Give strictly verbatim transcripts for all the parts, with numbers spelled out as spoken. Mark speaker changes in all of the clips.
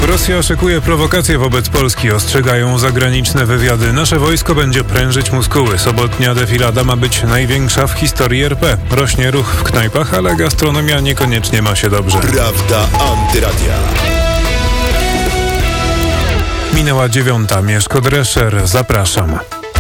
Speaker 1: Rosja szykuje prowokacje wobec Polski, ostrzegają zagraniczne wywiady. Nasze wojsko będzie prężyć muskuły. Sobotnia defilada ma być największa w historii R P. Rośnie ruch w knajpach, ale gastronomia niekoniecznie ma się dobrze.
Speaker 2: Prawda Antyradia.
Speaker 1: Minęła dziewiąta. Mieszko Drescher. Zapraszam.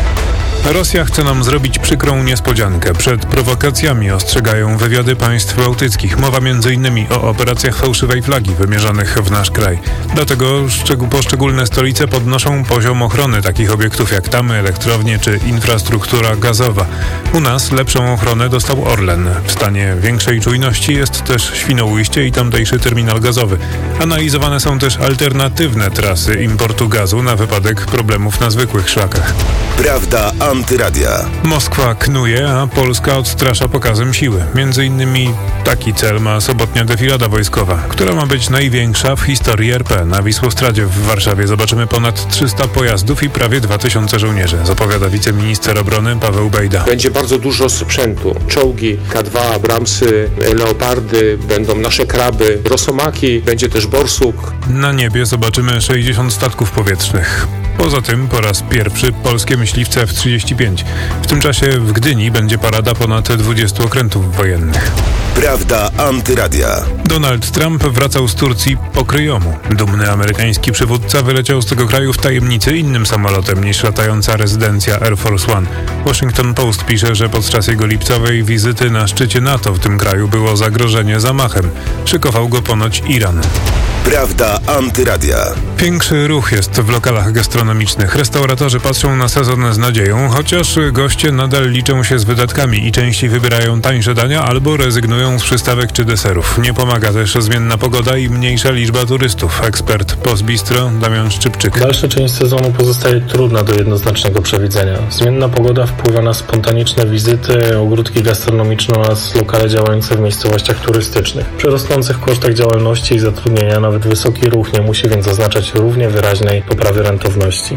Speaker 1: Rosja chce nam zrobić przykrą niespodziankę. Przed prowokacjami ostrzegają wywiady państw bałtyckich. Mowa m.in. o operacjach fałszywej flagi wymierzonych w nasz kraj. Dlatego szczeg- poszczególne stolice podnoszą poziom ochrony takich obiektów jak tamy, elektrownie czy infrastruktura gazowa. U nas lepszą ochronę dostał Orlen. W stanie większej czujności jest też Świnoujście i tamtejszy terminal gazowy. Analizowane są też alternatywne trasy importu gazu na wypadek problemów na zwykłych szlakach.
Speaker 2: Prawda Antyradia.
Speaker 1: Moskwa knuje, a Polska odstrasza pokazem siły. Między innymi taki cel ma sobotnia defilada wojskowa, która ma być największa w historii R P. Na Wisłostradzie w Warszawie zobaczymy ponad trzysta pojazdów i prawie dwa tysiące żołnierzy, zapowiada wiceminister obrony Paweł Bejda.
Speaker 3: Będzie bardzo dużo sprzętu. Czołgi, K dwa, Abramsy, Leopardy, będą nasze kraby, Rosomaki, będzie też Borsuk.
Speaker 1: Na niebie zobaczymy sześćdziesiąt statków powietrznych. Poza tym po raz pierwszy polskie myśliwce F trzydzieści pięć. W tym czasie w Gdyni będzie parada ponad dwudziestu okrętów wojennych.
Speaker 2: Prawda Antyradia.
Speaker 1: Donald Trump wracał z Turcji po kryjomu. Dumny amerykański przywódca wyleciał z tego kraju w tajemnicy innym samolotem niż latająca rezydencja Air Force One. Washington Post pisze, że podczas jego lipcowej wizyty na szczycie NATO w tym kraju było zagrożenie zamachem. Szykował go ponoć Iran.
Speaker 2: Prawda Antyradia.
Speaker 1: Większy ruch jest w lokalach gastronomicznych. Restauratorzy patrzą na sezon z nadzieją, chociaż goście nadal liczą się z wydatkami i częściej wybierają tańsze dania albo rezygnują z przystawek czy deserów. Nie pomaga też zmienna pogoda i mniejsza liczba turystów. Ekspert Post Bistro Damian Szczypczyk.
Speaker 4: Dalsza część sezonu pozostaje trudna do jednoznacznego przewidzenia. Zmienna pogoda wpływa na spontaniczne wizyty, ogródki gastronomiczne oraz lokale działające w miejscowościach turystycznych. Przy rosnących kosztach działalności i zatrudnienia nawet wysoki ruch nie musi więc oznaczać równie wyraźnej poprawy rentowności.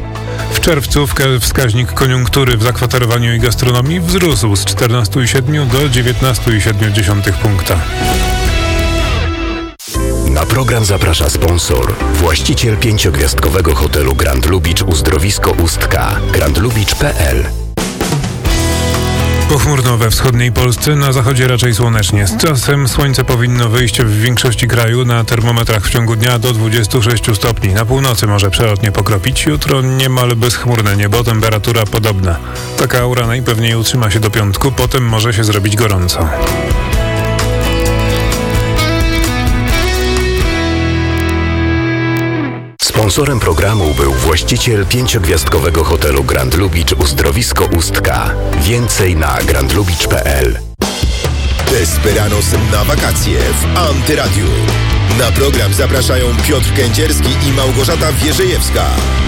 Speaker 1: W czerwcu wskaźnik koniunktury w zakwaterowaniu i gastronomii wzrósł z czternastu przecinek siedem do dziewiętnastu przecinek siedem punkta.
Speaker 2: Na program zaprasza sponsor. Właściciel pięciogwiazdkowego hotelu Grand Lubicz Uzdrowisko Ustka. grand lubicz kropka p l.
Speaker 1: Pochmurno we wschodniej Polsce, na zachodzie raczej słonecznie. Z czasem słońce powinno wyjść w większości kraju, na termometrach w ciągu dnia do dwudziestu sześciu stopni. Na północy może przelotnie pokropić. Jutro niemal bezchmurne niebo, temperatura podobna. Taka aura najpewniej utrzyma się do piątku, potem może się zrobić gorąco.
Speaker 2: Sponsorem programu był właściciel pięciogwiazdkowego hotelu Grand Lubicz Uzdrowisko Ustka. Więcej na grand lubicz kropka p l. Desperanos na wakacje w Antyradiu. Na program zapraszają Piotr Kędzierski i Małgorzata Wierzejewska.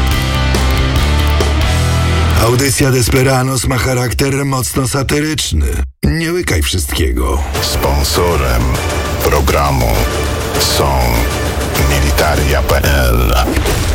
Speaker 5: Audycja Desperanos ma charakter mocno satyryczny. Nie łykaj wszystkiego.
Speaker 6: Sponsorem programu są militaria kropka p l.